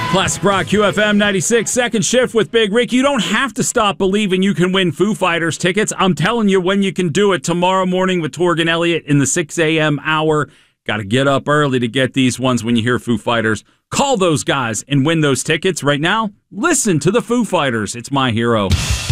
Classic Rock QFM 96, second shift with Big Rick. You don't have to stop believing you can win Foo Fighters tickets. I'm telling you when you can do it. Tomorrow morning with Torgan Elliott in the 6 a.m. hour. Got to get up early to get these ones when you hear Foo Fighters. Call those guys and win those tickets right now. Listen to the Foo Fighters. It's My Hero.